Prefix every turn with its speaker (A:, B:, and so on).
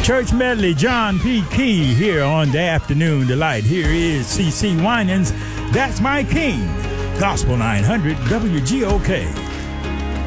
A: Church Medley, John P. Key here on the Afternoon Delight. Here is CeCe Winans, That's My King. Gospel 900 WGOK.